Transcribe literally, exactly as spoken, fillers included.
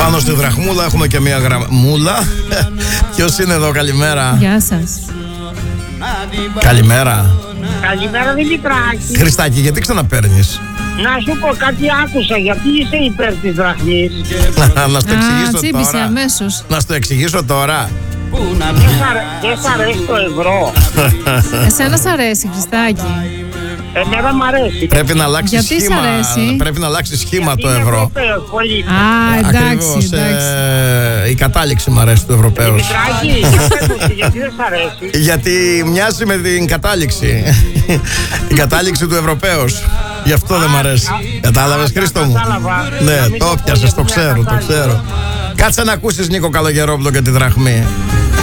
Πάνω στη δραχμούλα έχουμε και μια γραμμούλα. Ποιος είναι εδώ, καλημέρα? Γεια σας. Καλημέρα. Καλημέρα Δημητράκη. Χριστάκη, γιατί ξαναπαίρνεις? Να σου πω κάτι, άκουσα, γιατί είσαι υπέρ της δραχμής. Να στο εξηγήσω Α, τσίπησε τώρα. αμέσως. Να στο εξηγήσω τώρα. Δεν σ' αρέσει το ευρώ? Εσένα σ' αρέσει, Χριστάκη? Εμένα μ' αρέσει. Πρέπει να αλλάξει Γιατί σ' σχήμα. αρέσει? Πρέπει να αλλάξει σχήμα Γιατί το είναι ευρώ. Ευρωπαίος, πολύ. Α, εντάξει, Ακριβώς, εντάξει. ε, η κατάληξη μου αρέσει του Ευρωπαίου. Δημητράκη, για πες μου, γιατί δεν σ' αρέσει? Γιατί μοιάζει με την κατάληξη. Την κατάληξη του Ευρωπαίου. Γι' αυτό δεν μ' αρέσει. Κατάλαβες, Χρήστο μου? Κατάλαβα. Ναι, Να μην το το πω πιάσες, γιατί το μια ξέρω, το κατάληξη. ξέρω. Κάτσε να ακούσεις, Νίκο Καλογερόπουλο, και τη δραχμή.